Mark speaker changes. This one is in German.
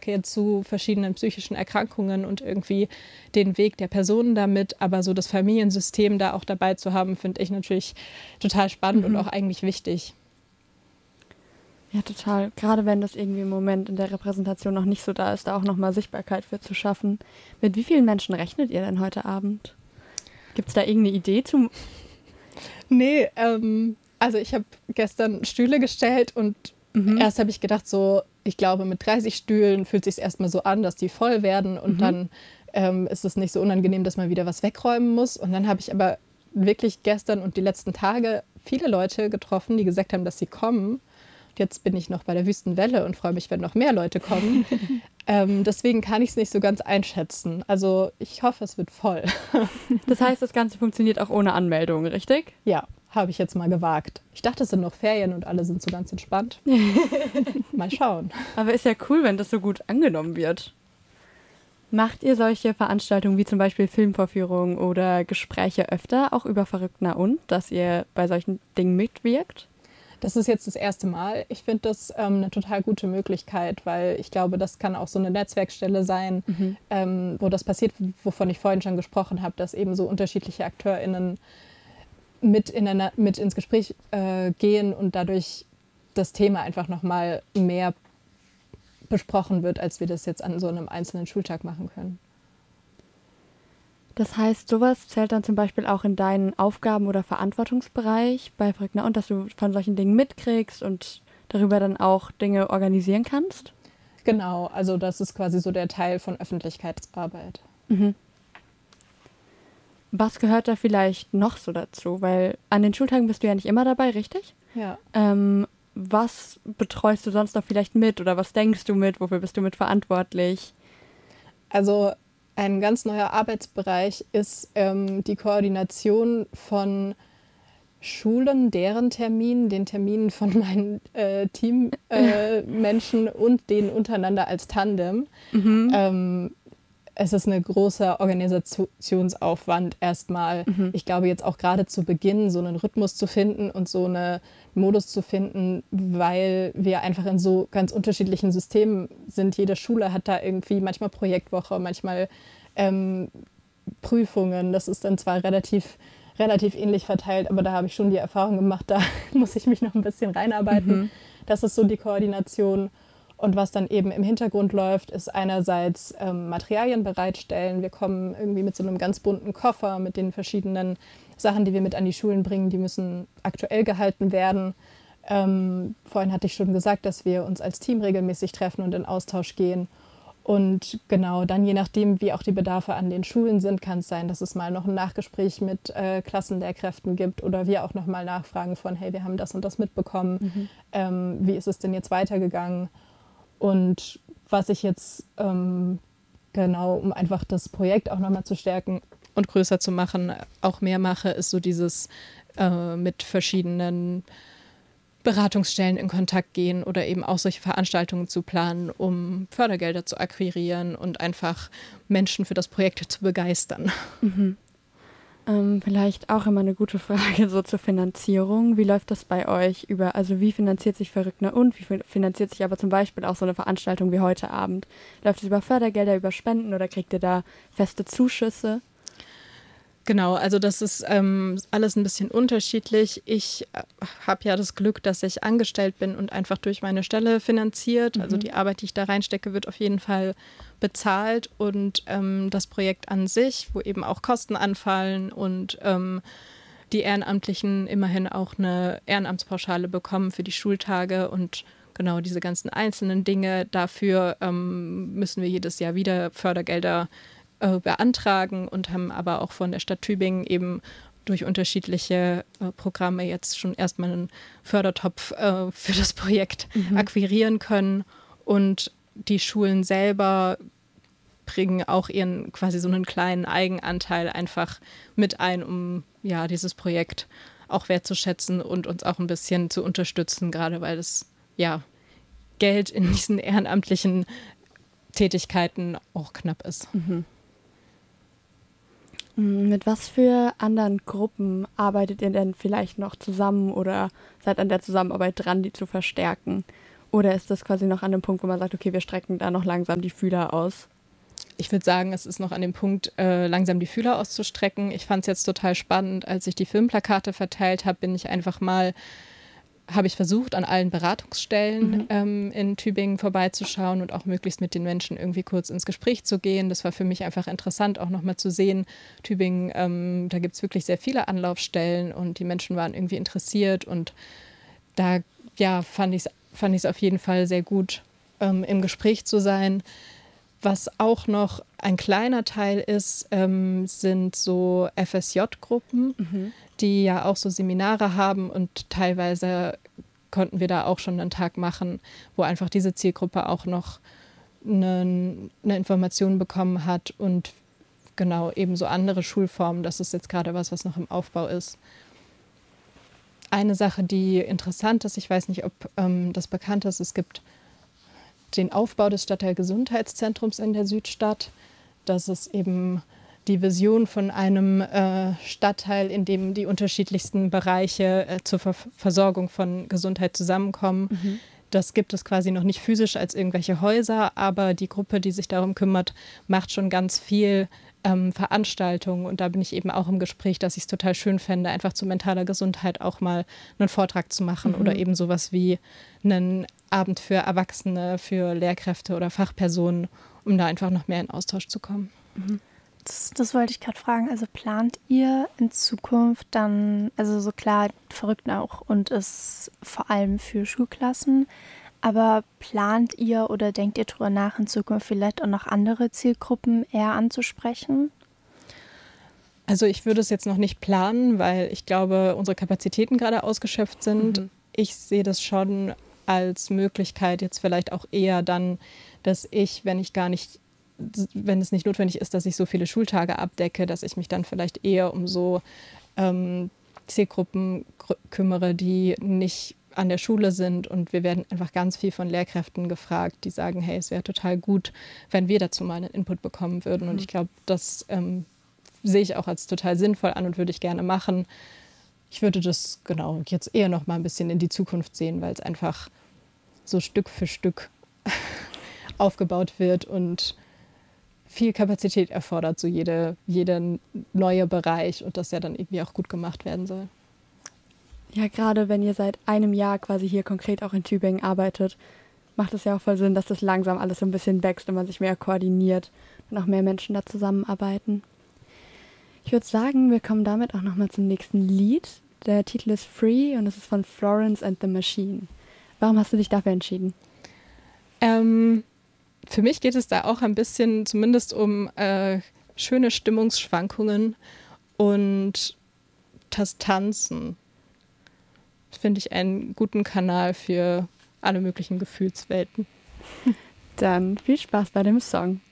Speaker 1: Stärke zu verschiedenen psychischen Erkrankungen und irgendwie den Weg der Personen damit. Aber so das Familiensystem da auch dabei zu haben, finde ich natürlich total spannend und auch eigentlich wichtig.
Speaker 2: Ja, total. Gerade wenn das irgendwie im Moment in der Repräsentation noch nicht so da ist, da auch nochmal Sichtbarkeit für zu schaffen. Mit wie vielen Menschen rechnet ihr denn heute Abend? Gibt es da irgendeine Idee zum...
Speaker 1: Nee, also ich habe gestern Stühle gestellt und erst habe ich gedacht, so, ich glaube, mit 30 Stühlen fühlt es sich erstmal so an, dass die voll werden und dann ist es nicht so unangenehm, dass man wieder was wegräumen muss. Und dann habe ich aber wirklich gestern und die letzten Tage viele Leute getroffen, die gesagt haben, dass sie kommen. Jetzt bin ich noch bei der Wüstenwelle und freue mich, wenn noch mehr Leute kommen. Deswegen kann ich es nicht so ganz einschätzen. Also ich hoffe, es wird voll.
Speaker 2: Das heißt, das Ganze funktioniert auch ohne Anmeldung, richtig?
Speaker 1: Ja, habe ich jetzt mal gewagt. Ich dachte, es sind noch Ferien und alle sind so ganz entspannt. Mal schauen.
Speaker 2: Aber ist ja cool, wenn das so gut angenommen wird. Macht ihr solche Veranstaltungen wie zum Beispiel Filmvorführungen oder Gespräche öfter, auch über Verrückt na und, dass ihr bei solchen Dingen mitwirkt?
Speaker 1: Das ist jetzt das erste Mal. Ich finde das eine total gute Möglichkeit, weil ich glaube, das kann auch so eine Netzwerkstelle sein, wo das passiert, wovon ich vorhin schon gesprochen habe, dass eben so unterschiedliche AkteurInnen mit ins Gespräch gehen und dadurch das Thema einfach nochmal mehr besprochen wird, als wir das jetzt an so einem einzelnen Schultag machen können.
Speaker 2: Das heißt, sowas zählt dann zum Beispiel auch in deinen Aufgaben- oder Verantwortungsbereich bei Verrückt na und, dass du von solchen Dingen mitkriegst und darüber dann auch Dinge organisieren kannst?
Speaker 1: Genau, also das ist quasi so der Teil von Öffentlichkeitsarbeit.
Speaker 2: Was gehört da vielleicht noch so dazu? Weil an den Schultagen bist du ja nicht immer dabei, richtig?
Speaker 1: Ja.
Speaker 2: Was betreust du sonst noch vielleicht mit oder was denkst du mit? Wofür bist du mit verantwortlich?
Speaker 1: Also ein ganz neuer Arbeitsbereich ist die Koordination von Schulen, deren Terminen, den Terminen von meinen Teammenschen und denen untereinander als Tandem. Es ist ein großer Organisationsaufwand erstmal. Ich glaube jetzt auch gerade zu Beginn so einen Rhythmus zu finden und so einen Modus zu finden, weil wir einfach in so ganz unterschiedlichen Systemen sind. Jede Schule hat da irgendwie manchmal Projektwoche, manchmal Prüfungen. Das ist dann zwar relativ ähnlich verteilt, aber da habe ich schon die Erfahrung gemacht, da muss ich mich noch ein bisschen reinarbeiten. Das ist so die Koordination. Und was dann eben im Hintergrund läuft, ist einerseits Materialien bereitstellen. Wir kommen irgendwie mit so einem ganz bunten Koffer mit den verschiedenen Sachen, die wir mit an die Schulen bringen. Die müssen aktuell gehalten werden. Vorhin hatte ich schon gesagt, dass wir uns als Team regelmäßig treffen und in Austausch gehen. Und genau, dann je nachdem, wie auch die Bedarfe an den Schulen sind, kann es sein, dass es mal noch ein Nachgespräch mit Klassenlehrkräften gibt oder wir auch noch mal nachfragen von, hey, wir haben das und das mitbekommen. Wie ist es denn jetzt weitergegangen? Und was ich jetzt genau, um einfach das Projekt auch nochmal zu stärken und größer zu machen, auch mehr mache, ist so dieses mit verschiedenen Beratungsstellen in Kontakt gehen oder eben auch solche Veranstaltungen zu planen, um Fördergelder zu akquirieren und einfach Menschen für das Projekt zu begeistern.
Speaker 2: Vielleicht auch immer eine gute Frage so zur Finanzierung. Wie läuft das bei euch über, also wie finanziert sich Verrückt na und, wie finanziert sich aber zum Beispiel auch so eine Veranstaltung wie heute Abend? Läuft es über Fördergelder, über Spenden oder kriegt ihr da feste Zuschüsse?
Speaker 1: Genau, also das ist alles ein bisschen unterschiedlich. Ich habe ja das Glück, dass ich angestellt bin und einfach durch meine Stelle finanziert. Also die Arbeit, die ich da reinstecke, wird auf jeden Fall bezahlt. Und das Projekt an sich, wo eben auch Kosten anfallen und die Ehrenamtlichen immerhin auch eine Ehrenamtspauschale bekommen für die Schultage und genau diese ganzen einzelnen Dinge. Dafür müssen wir jedes Jahr wieder Fördergelder beantragen und haben aber auch von der Stadt Tübingen eben durch unterschiedliche Programme jetzt schon erstmal einen Fördertopf für das Projekt akquirieren können. Und die Schulen selber bringen auch ihren quasi so einen kleinen Eigenanteil einfach mit ein, um ja dieses Projekt auch wertzuschätzen und uns auch ein bisschen zu unterstützen, gerade weil das ja Geld in diesen ehrenamtlichen Tätigkeiten auch knapp ist.
Speaker 2: Mit was für anderen Gruppen arbeitet ihr denn vielleicht noch zusammen oder seid an der Zusammenarbeit dran, die zu verstärken? Oder ist das quasi noch an dem Punkt, wo man sagt, okay, wir strecken da noch langsam die Fühler aus?
Speaker 1: Ich würde sagen, es ist noch an dem Punkt, langsam die Fühler auszustrecken. Ich fand es jetzt total spannend, als ich die Filmplakate verteilt habe, habe ich versucht, an allen Beratungsstellen in Tübingen vorbeizuschauen und auch möglichst mit den Menschen irgendwie kurz ins Gespräch zu gehen. Das war für mich einfach interessant, auch nochmal zu sehen, Tübingen, da gibt es wirklich sehr viele Anlaufstellen und die Menschen waren irgendwie interessiert und da fand ich es auf jeden Fall sehr gut, im Gespräch zu sein. Was auch noch ein kleiner Teil ist, sind so FSJ-Gruppen, die ja auch so Seminare haben und teilweise konnten wir da auch schon einen Tag machen, wo einfach diese Zielgruppe auch noch eine Information bekommen hat und genau ebenso andere Schulformen. Das ist jetzt gerade was noch im Aufbau ist. Eine Sache, die interessant ist, ich weiß nicht, ob das bekannt ist, es gibt den Aufbau des Stadtteilgesundheitszentrums in der Südstadt. Das ist eben die Vision von einem Stadtteil, in dem die unterschiedlichsten Bereiche zur Versorgung von Gesundheit zusammenkommen. Das gibt es quasi noch nicht physisch als irgendwelche Häuser, aber die Gruppe, die sich darum kümmert, macht schon ganz viel Veranstaltungen. Und da bin ich eben auch im Gespräch, dass ich es total schön fände, einfach zu mentaler Gesundheit auch mal einen Vortrag zu machen oder eben sowas wie einen Abend für Erwachsene, für Lehrkräfte oder Fachpersonen, um da einfach noch mehr in Austausch zu kommen.
Speaker 3: Das wollte ich gerade fragen. Also plant ihr in Zukunft dann, also so klar, verrückt auch und ist vor allem für Schulklassen, aber plant ihr oder denkt ihr darüber nach, in Zukunft vielleicht auch noch andere Zielgruppen eher anzusprechen?
Speaker 1: Also ich würde es jetzt noch nicht planen, weil ich glaube, unsere Kapazitäten gerade ausgeschöpft sind. Ich sehe das schon als Möglichkeit jetzt vielleicht auch eher dann, dass ich, wenn es nicht notwendig ist, dass ich so viele Schultage abdecke, dass ich mich dann vielleicht eher um so Zielgruppen kümmere, die nicht an der Schule sind. Und wir werden einfach ganz viel von Lehrkräften gefragt, die sagen, hey, es wäre total gut, wenn wir dazu mal einen Input bekommen würden. Und ich glaube, das sehe ich auch als total sinnvoll an und würde ich gerne machen. Ich würde das jetzt eher noch mal ein bisschen in die Zukunft sehen, weil es einfach so Stück für Stück aufgebaut wird und viel Kapazität erfordert, so jeder neue Bereich und das ja dann irgendwie auch gut gemacht werden soll.
Speaker 2: Ja, gerade wenn ihr seit einem Jahr quasi hier konkret auch in Tübingen arbeitet, macht es ja auch voll Sinn, dass das langsam alles so ein bisschen wächst und man sich mehr koordiniert und auch mehr Menschen da zusammenarbeiten. Ich würde sagen, wir kommen damit auch nochmal zum nächsten Lied. Der Titel ist Free und es ist von Florence and the Machine. Warum hast du dich dafür entschieden?
Speaker 1: Für mich geht es da auch ein bisschen zumindest um schöne Stimmungsschwankungen und das Tanzen. Finde ich einen guten Kanal für alle möglichen Gefühlswelten.
Speaker 2: Dann viel Spaß bei dem Song.